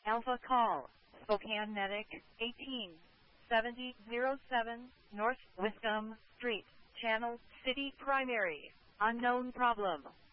Alpha call. Spokane Medic 187007 North Wiscombe Street, Channel City Primary. Unknown problem.